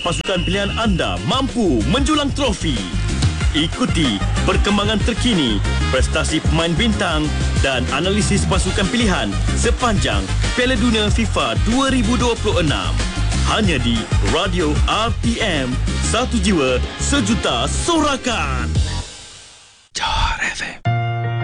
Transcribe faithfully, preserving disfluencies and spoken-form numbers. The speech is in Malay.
pasukan pilihan anda mampu menjulang trofi. Ikuti perkembangan terkini, prestasi pemain bintang dan analisis pasukan pilihan sepanjang Piala Dunia FIFA dua ribu dua puluh enam. Hanya di Radio R T M, satu jiwa sejuta sorakan. Johor F M.